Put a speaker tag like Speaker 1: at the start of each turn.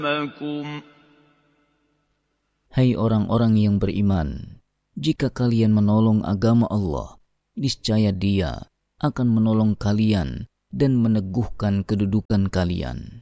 Speaker 1: Hai orang-orang yang beriman, jika kalian menolong agama Allah, niscaya Dia akan menolong kalian dan meneguhkan kedudukan kalian.